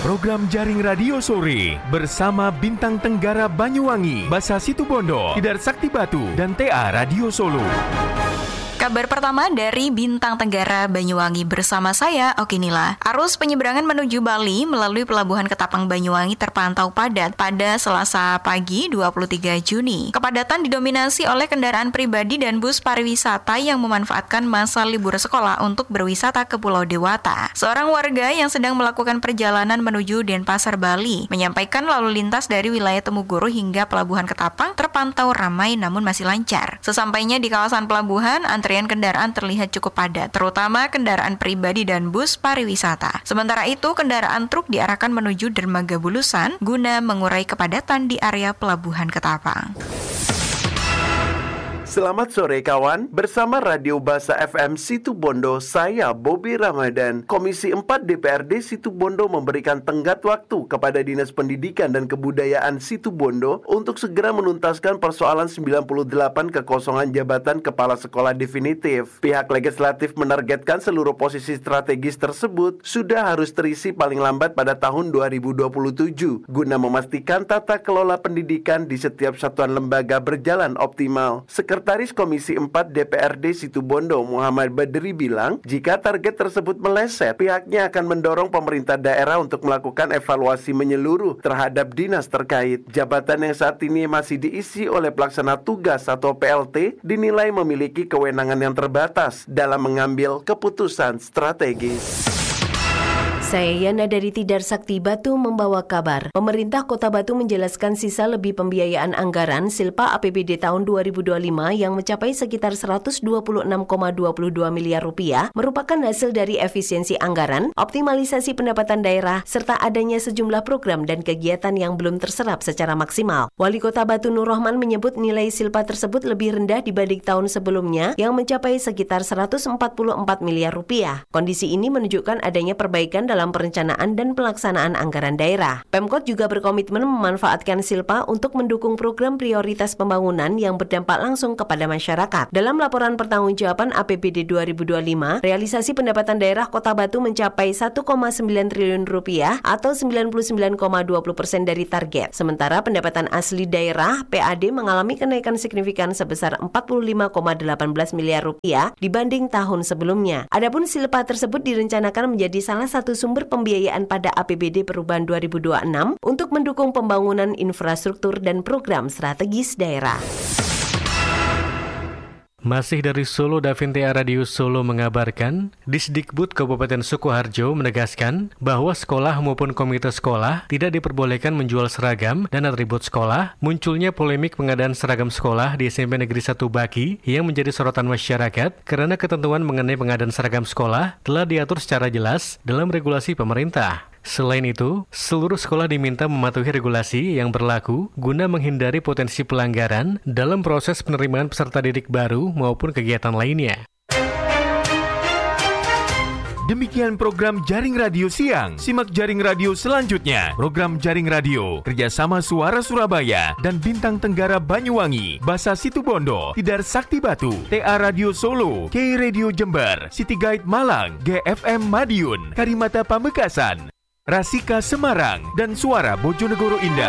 Program Jaring Radio Sore bersama Bintang Tenggara Banyuwangi, Basa Situbondo, Tidar Sakti Batu, dan TA Radio Solo. Kabar pertama dari Bintang Tenggara Banyuwangi bersama saya, Okinila. Arus penyeberangan menuju Bali melalui Pelabuhan Ketapang Banyuwangi terpantau padat pada Selasa pagi 23 Juni. Kepadatan didominasi oleh kendaraan pribadi dan bus pariwisata yang memanfaatkan masa libur sekolah untuk berwisata ke Pulau Dewata. Seorang warga yang sedang melakukan perjalanan menuju Denpasar, Bali, menyampaikan lalu lintas dari wilayah Temugoro hingga Pelabuhan Ketapang terpantau ramai namun masih lancar. Sesampainya di kawasan pelabuhan, antrian kendaraan terlihat cukup padat, terutama kendaraan pribadi dan bus pariwisata. Sementara itu, kendaraan truk diarahkan menuju Dermaga Bulusan guna mengurai kepadatan di area Pelabuhan Ketapang. Selamat sore kawan, bersama Radio Basa FM Situbondo, saya Bobby Ramadan. Komisi 4 DPRD Situbondo memberikan tenggat waktu kepada Dinas Pendidikan dan Kebudayaan Situbondo untuk segera menuntaskan persoalan 98 kekosongan jabatan kepala sekolah definitif. Pihak legislatif menargetkan seluruh posisi strategis tersebut sudah harus terisi paling lambat pada tahun 2027 guna memastikan tata kelola pendidikan di setiap satuan lembaga berjalan optimal. Sekretaris Komisi 4 DPRD Situbondo Muhammad Badri bilang, jika target tersebut meleset, pihaknya akan mendorong pemerintah daerah untuk melakukan evaluasi menyeluruh terhadap dinas terkait. Jabatan yang saat ini masih diisi oleh pelaksana tugas atau PLT dinilai memiliki kewenangan yang terbatas dalam mengambil keputusan strategis. Saya Yana dari Tidar Sakti Batu membawa kabar. Pemerintah Kota Batu menjelaskan sisa lebih pembiayaan anggaran Silpa APBD tahun 2025 yang mencapai sekitar 126,22 miliar rupiah merupakan hasil dari efisiensi anggaran, optimalisasi pendapatan daerah, serta adanya sejumlah program dan kegiatan yang belum terserap secara maksimal. Wali Kota Batu Nur Rahman menyebut nilai Silpa tersebut lebih rendah dibanding tahun sebelumnya yang mencapai sekitar 144 miliar rupiah. Kondisi ini menunjukkan adanya perbaikan dalam perencanaan dan pelaksanaan anggaran daerah. Pemkot juga berkomitmen memanfaatkan Silpa untuk mendukung program prioritas pembangunan yang berdampak langsung kepada masyarakat. Dalam laporan pertanggungjawaban APBD 2025, realisasi pendapatan daerah Kota Batu mencapai 1,9 triliun rupiah atau 99,20% dari target. Sementara pendapatan asli daerah PAD mengalami kenaikan signifikan sebesar 45,18 miliar rupiah dibanding tahun sebelumnya. Adapun Silpa tersebut direncanakan menjadi salah satu sumber pembiayaan pada APBD perubahan 2026 untuk mendukung pembangunan infrastruktur dan program strategis daerah. Masih dari Solo, Davin TA Radio Solo mengabarkan, Disdikbud Kabupaten Sukoharjo menegaskan bahwa sekolah maupun komite sekolah tidak diperbolehkan menjual seragam dan atribut sekolah. Munculnya polemik pengadaan seragam sekolah di SMP Negeri 1 Baki yang menjadi sorotan masyarakat karena ketentuan mengenai pengadaan seragam sekolah telah diatur secara jelas dalam regulasi pemerintah. Selain itu, seluruh sekolah diminta mematuhi regulasi yang berlaku guna menghindari potensi pelanggaran dalam proses penerimaan peserta didik baru maupun kegiatan lainnya. Demikian program Jaring Radio Siang. Simak Jaring Radio selanjutnya. Program Jaring Radio kerjasama Suara Surabaya dan Bintang Tenggara Banyuwangi, Basa Situbondo, Tidar Sakti Batu, TA Radio Solo, K Radio Jember, City Guide Malang, GFM Madiun, Karimata Pamekasan, Rasika Semarang, dan Suara Bojonegoro Indah.